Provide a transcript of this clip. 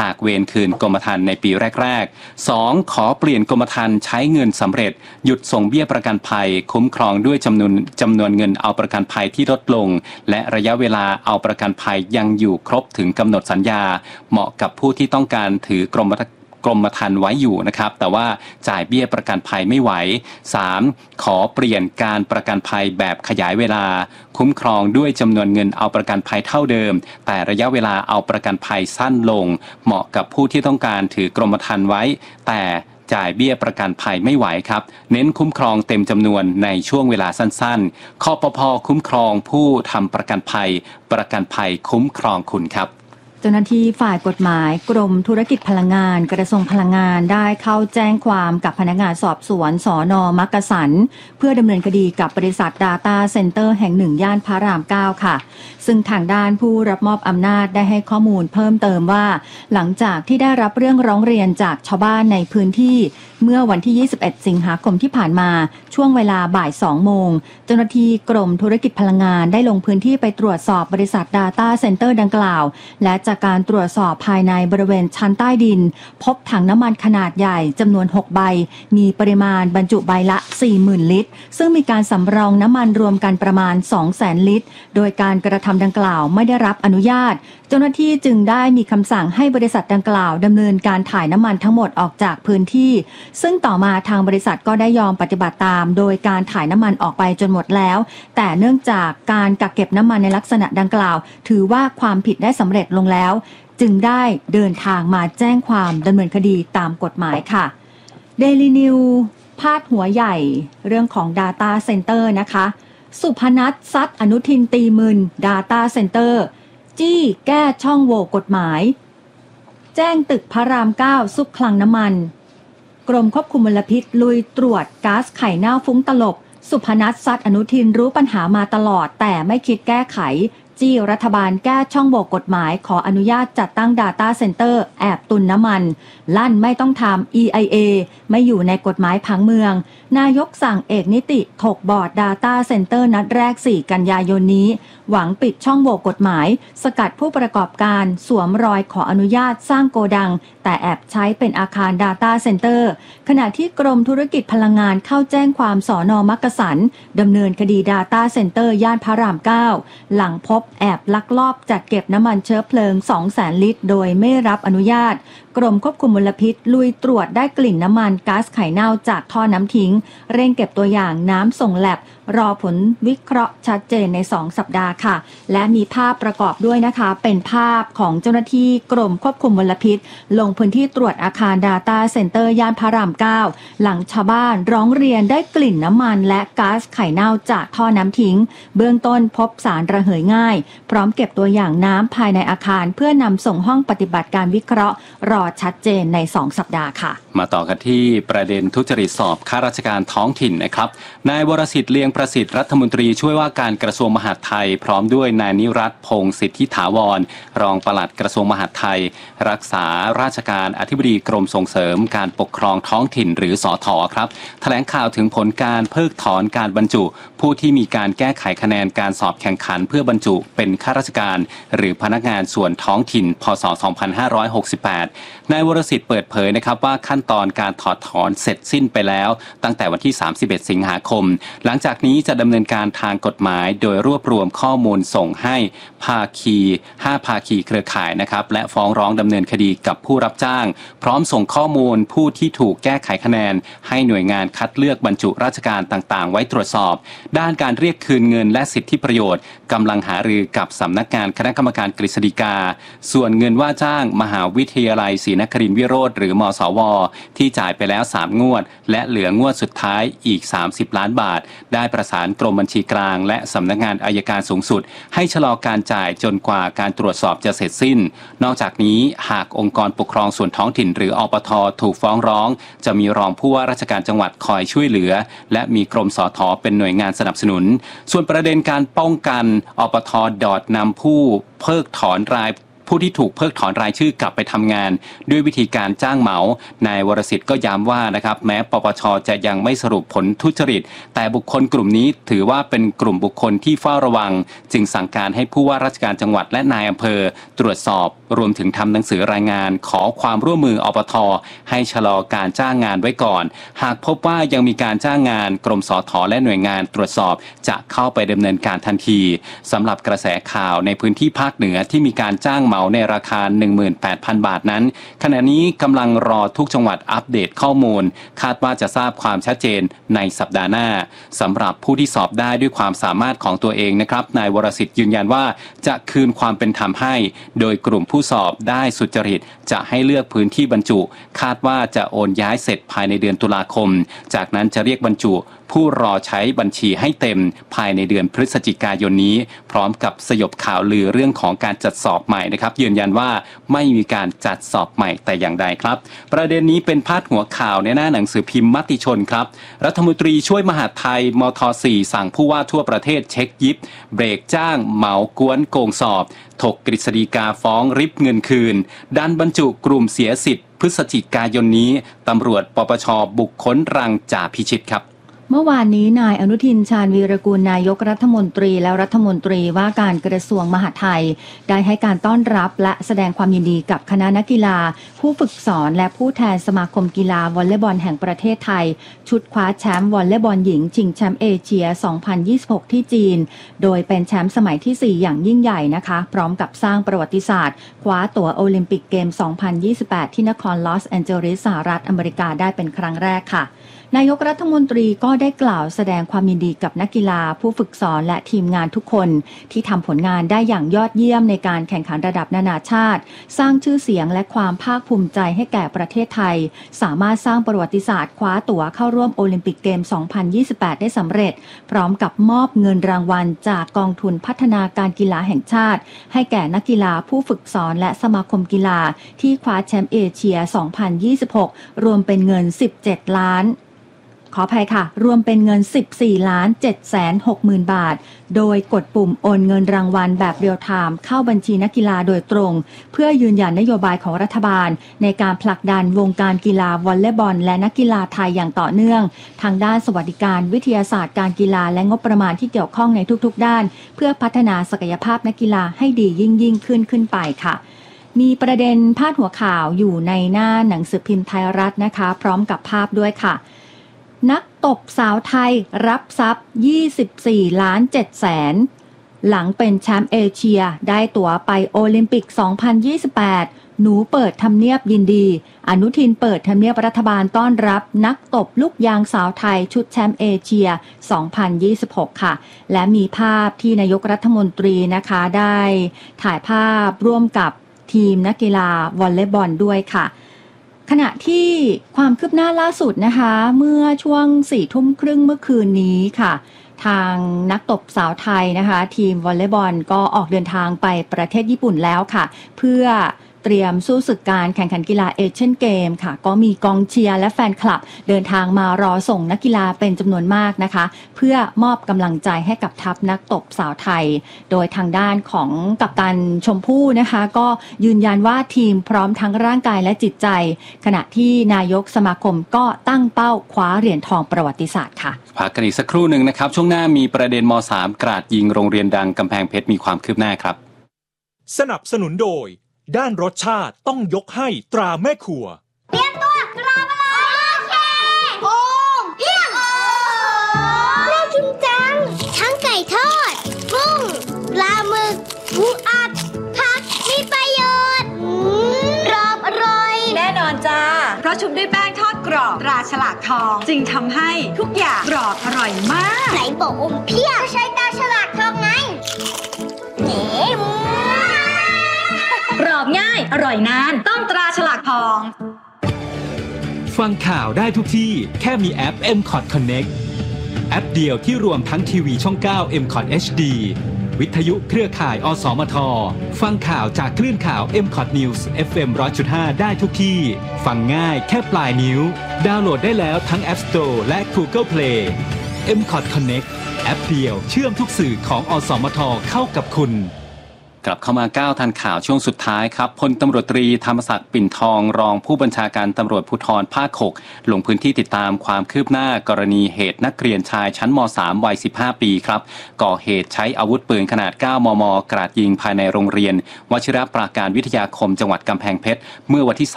จากเวรคืนกรมธรรม์ในปีแรกๆ 2. ขอเปลี่ยนกรมธรรม์ใช้เงินสำเร็จหยุดส่งเบี้ยประกันภัยคุ้มครองด้วยจำนวนเงินเอาประกันภัยที่ลดลงและระยะเวลาเอาประกันภัยยังอยู่ครบถึงกำหนดสัญญาเหมาะกับผู้ที่ต้องการถือกรมธรรม์ไว้อยู่นะครับแต่ว่าจ่ายเบี้ยประกันภัยไม่ไหว 3. ขอเปลี่ยนการประกันภัยแบบขยายเวลาคุ้มครองด้วยจำนวนเงินเอาประกันภัยเท่าเดิมแต่ระยะเวลาเอาประกันภัยสั้นลงเหมาะกับผู้ที่ต้องการถือกรมธรรม์ไว้แต่จ่ายเบี้ยประกันภัยไม่ไหวครับเน้นคุ้มครองเต็มจำนวนในช่วงเวลาสั้นๆคปภ.คุ้มครองผู้ทำประกันภัยคุ้มครองคุณครับเจ้าหน้าที่ฝ่ายกฎหมายกรมธุรกิจพลังงานกระทรวงพลังงานได้เข้าแจ้งความกับพนักงานสอบสวนสน.มักกะสันเพื่อดำเนินคดีกับบริษัท Data Center แห่งหนึ่งย่านพระราม 9 ค่ะซึ่งทางด้านผู้รับมอบอำนาจได้ให้ข้อมูลเพิ่มเติมว่าหลังจากที่ได้รับเรื่องร้องเรียนจากชาวบ้านในพื้นที่เมื่อวันที่ 21 สิงหาคมที่ผ่านมาช่วงเวลาบ่าย 2 โมงเจ้าหน้าที่กรมธุรกิจพลังงานได้ลงพื้นที่ไปตรวจสอบบริษัท Data Center ดังกล่าวและจากการตรวจสอบภายในบริเวณชั้นใต้ดินพบถังน้ำมันขนาดใหญ่จำนวน 6 ใบมีปริมาณบรรจุใบละ 40,000 ลิตรซึ่งมีการสำรองน้ำมันรวมกันประมาณ 200,000 ลิตรโดยการกระทำดังกล่าวไม่ได้รับอนุญาตเจ้าหน้าที่จึงได้มีคำสั่งให้บริษัทดังกล่าวดำเนินการถ่ายน้ำมันทั้งหมดออกจากพื้นที่ซึ่งต่อมาทางบริษัทก็ได้ยอมปฏิบัติตามโดยการถ่ายน้ำมันออกไปจนหมดแล้วแต่เนื่องจากการกักเก็บน้ำมันในลักษณะดังกล่าวถือว่าความผิดได้สำเร็จลงแล้วจึงได้เดินทางมาแจ้งความดำเนินคดีตามกฎหมายค่ะ Daily News พาดหัวใหญ่เรื่องของ Data Center นะคะสุพนัทซัดอนุทินตีมึน Data Center จี้แก้ช่องโหว่กฎหมายแจ้งตึกพระราม 9 ซุกคลังน้ำมันกรมควบคุมมลพิษลุยตรวจก๊าซไข่เน่าฟุ้งตลบสุพนัทซัดอนุทินรู้ปัญหามาตลอดแต่ไม่คิดแก้ไขจี้รัฐบาลแก้ช่องโหว่กฎหมายขออนุญาตจัดตั้ง Data Center แอบตุนน้ำมันลั่นไม่ต้องทำ EIA ไม่อยู่ในกฎหมายผังเมืองนายกสั่งเอกนิติถกบอร์ด Data Center นัดแรก 4 กันยายนนี้หวังปิดช่องโหว่กฎหมายสกัดผู้ประกอบการสวมรอยขออนุญาตสร้างโกดังแต่แอบใช้เป็นอาคาร Data Center ขณะที่กรมธุรกิจพลังงานเข้าแจ้งความสน.มักกะสันดำเนินคดี Data Center ย่านพระราม 9 หลังพบแอบลักลอบจัดเก็บน้ำมันเชื้อเพลิง 200,000 ลิตรโดยไม่รับอนุญาตกรมควบคุมมลพิษลุยตรวจได้กลิ่นน้ำมันก๊าซไข่เน่าจากท่อน้ำทิ้งเร่งเก็บตัวอย่างน้ำส่งแลบรอผลวิเคราะห์ชัดเจนใน 2 สัปดาห์ค่ะและมีภาพประกอบด้วยนะคะเป็นภาพของเจ้าหน้าที่กรมควบคุมมลพิษลงพื้นที่ตรวจอาคาร Data Center ย่านพระราม 9 หลังชาวบ้านร้องเรียนได้กลิ่นน้ำมันและก๊าซไข่เน่าจากท่อน้ำทิ้งเบื้องต้นพบสารระเหยง่ายพร้อมเก็บตัวอย่างน้ำภายในอาคารเพื่อนำส่งห้องปฏิบัติการวิเคราะห์รอชัดเจนใน 2 สัปดาห์ค่ะมาต่อกันที่ประเด็นทุจริตสอบข้าราชการท้องถิ่นนะครับนายวรสิทธิ์เลียงประสิทธิ์รัฐมนตรีช่วยว่าการกระทรวงมหาดไทยพร้อมด้วยนายนิรัตน์พงษ์สิทธิถาวรรองปลัดกระทรวงมหาดไทยรักษาราชการอธิบดีกรมส่งเสริมการปกครองท้องถิ่นหรือสท.ครับแถลงข่าวถึงผลการเพิกถอนการบรรจุผู้ที่มีการแก้ไขคะแนนการสอบแข่งขันเพื่อบรรจุเป็นข้าราชการหรือพนักงานส่วนท้องถิ่นพ.ศ. 2568 นายวรสิทธิ์เปิดเผยนะครับว่าขั้นตอนการถอดถอนเสร็จสิ้นไปแล้วตั้งแต่วันที่ 31 สิงหาคมหลังจากนี้จะดำเนินการทางกฎหมายโดยรวบรวมข้อมูลส่งให้ภาคี5ภาคีเครือข่ายนะครับและฟ้องร้องดำเนินคดีกับผู้รับจ้างพร้อมส่งข้อมูลผู้ที่ถูกแก้ไขคะแนนให้หน่วยงานคัดเลือกบรรจุราชการต่างๆไว้ตรวจสอบด้านการเรียกคืนเงินและสิทธิประโยชน์กำลังหารือกับสำนักงานคณะกรรมการกฤษฎีกาส่วนเงินว่าจ้างมหาวิทยาลัยศรีนครินทร์วิโรจน์หรือมสวที่จ่ายไปแล้ว3 งวดและเหลืองวดสุดท้ายอีก30 ล้านบาทได้ประสานกรมบัญชีกลางและสำนักงานอัยการสูงสุดให้ชะลอการจ่ายจนกว่าการตรวจสอบจะเสร็จสิ้นนอกจากนี้หากองค์กรปกครองส่วนท้องถิ่นหรืออปท.ถูกฟ้องร้องจะมีรองผู้ว่าราชการจังหวัดคอยช่วยเหลือและมีกรมสท.เป็นหน่วยงานสนับสนุนส่วนประเด็นการป้องกันอปท.นำผู้เพิกถอนรายผู้ที่ถูกเพิกถอนรายชื่อกลับไปทำงานด้วยวิธีการจ้างเหมานายวรสิทธิ์ก็ย้ำว่านะครับแม้ปปช.จะยังไม่สรุปผลทุจริตแต่บุคคลกลุ่มนี้ถือว่าเป็นกลุ่มบุคคลที่เฝ้าระวังจึงสั่งการให้ผู้ว่าราชการจังหวัดและนายอำเภอตรวจสอบรวมถึงทำหนังสือรายงานขอความร่วมมืออบท.ให้ชะลอการจ้างงานไว้ก่อนหากพบว่ายังมีการจ้างงานกรมสฐ.และหน่วยงานตรวจสอบจะเข้าไปดำเนินการทันทีสำหรับกระแสข่าวในพื้นที่ภาคเหนือที่มีการจ้างเหมาในราคา 18,000 บาทนั้นขณะนี้กำลังรอทุกจังหวัดอัปเดตข้อมูลคาดว่าจะทราบความชัดเจนในสัปดาห์หน้าสำหรับผู้ที่สอบได้ด้วยความสามารถของตัวเองนะครับนายวรสิทธิ์ยืนยันว่าจะคืนความเป็นธรรมให้โดยกลุ่มผู้สอบได้สุจริตจะให้เลือกพื้นที่บรรจุคาดว่าจะโอนย้ายเสร็จภายในเดือนตุลาคมจากนั้นจะเรียกบรรจุผู้รอใช้บัญชีให้เต็มภายในเดือนพฤศจิกายนนี้พร้อมกับสยบข่าวลือเรื่องของการจัดสอบใหม่นะครับยืนยันว่าไม่มีการจัดสอบใหม่แต่อย่างใดครับประเด็นนี้เป็นพาดหัวข่าวในหน้าหนังสือพิมพ์มติชนครับรัฐมนตรีช่วยมหาดไทยมท. 4สั่งผู้ว่าทั่วประเทศเช็คยิบเบรกจ้างเหมากวนโกงสอบถกกฤษฎีกาฟ้องริบเงินคืนดันบรรจุกลุ่มเสียสิทธิ์พฤศจิกายนนี้ตำรวจปปช.บุกค้นรังจ่าพิชิตครับเมื่อวานนี้นายอนุทินชาญวีรกูลนายกรัฐมนตรีและรัฐมนตรีว่าการกระทรวงมหาดไทยได้ให้การต้อนรับและแสดงความยินดีกับคณะนักกีฬาผู้ฝึกสอนและผู้แทนสมาคมกีฬาวอลเลย์บอลแห่งประเทศไทยชุดคว้าแชมป์วอลเลย์บอลหญิงชิงแชมป์เอเชีย 2026 ที่จีนโดยเป็นแชมป์สมัยที่ 4 อย่างยิ่งใหญ่นะคะพร้อมกับสร้างประวัติศาสตร์คว้าตั๋วโอลิมปิกเกม 2028 ที่นครลอสแอนเจลิสสหรัฐอเมริกาได้เป็นครั้งแรกค่ะนายกรัฐมนตรีก็ได้กล่าวแสดงความยินดีกับนักกีฬาผู้ฝึกสอนและทีมงานทุกคนที่ทำผลงานได้อย่างยอดเยี่ยมในการแข่งขันระดับนานาชาติสร้างชื่อเสียงและความภาคภูมิใจให้แก่ประเทศไทยสามารถสร้างประวัติศาสตร์คว้าตั๋วเข้าร่วมโอลิมปิกเกม 2028 ได้สำเร็จพร้อมกับมอบเงินรางวัลจากกองทุนพัฒนาการกีฬาแห่งชาติให้แก่นักกีฬาผู้ฝึกสอนและสมาคมกีฬาที่คว้าแชมป์เอเชีย 2026 รวมเป็นเงิน 17 ล้านขออภัยค่ะรวมเป็นเงิน 14,760,000 บาทโดยกดปุ่มโอนเงินรางวัลแบบเรียลไทม์เข้าบัญชีนักกีฬาโดยตรงเพื่อยืนยันนโยบายของรัฐบาลในการผลักดันวงการกีฬาวอลเลย์บอลและนักกีฬาไทยอย่างต่อเนื่องทางด้านสวัสดิการวิทยาศาสตร์การกีฬาและงบประมาณที่เกี่ยวข้องในทุกๆด้านเพื่อพัฒนาศักยภาพนักกีฬาให้ดียิ่งขึ้นไปค่ะมีประเด็นพาดหัวข่าวอยู่ในหน้าหนังสือพิมพ์ไทยรัฐนะคะพร้อมกับภาพด้วยค่ะนักตบสาวไทยรับทรัพย์ 24.7 ล้านหลังเป็นแชมป์เอเชียได้ตั๋วไปโอลิมปิก 2028 หนูเปิดทำเนียบยินดีอนุทินเปิดทำเนียบรัฐบาลต้อนรับนักตบลูกยางสาวไทยชุดแชมป์เอเชีย 2026 ค่ะและมีภาพที่นายกรัฐมนตรีนะคะได้ถ่ายภาพร่วมกับทีมนักกีฬาวอลเลย์บอลด้วยค่ะขณะที่ความคืบหน้าล่าสุดนะคะเมื่อช่วง 4 ทุ่มครึ่งเมื่อคืนนี้ค่ะทางนักตบสาวไทยนะคะทีมวอลเลย์บอลก็ออกเดินทางไปประเทศญี่ปุ่นแล้วค่ะเพื่อเตรียมสู้ศึกการแข่งขันกีฬาเอเชียนเกมค่ะก็มีกองเชียร์และแฟนคลับเดินทางมารอส่งนักกีฬาเป็นจำนวนมากนะคะเพื่อมอบกำลังใจให้กับทัพนักตบสาวไทยโดยทางด้านของกัปตันชมพู่นะคะก็ยืนยันว่าทีมพร้อมทั้งร่างกายและจิตใจขณะที่นายกสมาคมก็ตั้งเป้าคว้าเหรียญทองประวัติศาสตร์ค่ะพักกันอีกสักครู่หนึ่งนะครับช่วงหน้ามีประเด็นม.3 กราดยิงโรงเรียนดังกำแพงเพชรมีความคืบหน้าครับสนับสนุนโดยด้านรสชาติต้องยกให้ตราแม่ครัวเตรียมตัวตรามาเลยโอเคโอ่งเอี้ยงน่ากินจังทั้งไก่ทอดกุ้งปลาหมึกปูอัดผักมีประโยชน์กรอบอร่อยแน่นอนจ้าเพราะชุบด้วยแป้งทอดกรอบตราฉลากทองจึงทำให้ทุกอย่างกรอบอร่อยมากไหนบอกอมเพียบใช้ตราฉลากทองไงกรอบง่ายอร่อยนานต้องตราฉลากทองฟังข่าวได้ทุกที่แค่มีแอป MCOT Connect แอปเดียวที่รวมทั้งทีวีช่อง 9 MCOT HD วิทยุเครือข่ายอสมทฟังข่าวจากคลื่นข่าว MCOT News FM 100.5 ได้ทุกที่ฟังง่ายแค่ปลายนิ้วดาวน์โหลดได้แล้วทั้ง App Store และ Google Play MCOT Connect แอปเดียวเชื่อมทุกสื่อของอสมทเข้ากับคุณกลับเข้ามาก้าวทันข่าวช่วงสุดท้ายครับพลตำรวจตรีธรรมศักดิ์ปิ่นทองรองผู้บัญชาการตำรวจภูธรภาค 6ลงพื้นที่ติดตามความคืบหน้ากรณีเหตุนักเรียนชายชั้นม.3 วัย 15 ปีครับก่อเหตุใช้อาวุธปืนขนาด 9 มม.กราดยิงภายในโรงเรียนวชิรปราการวิทยาคมจังหวัดกำแพงเพชรเมื่อวันที่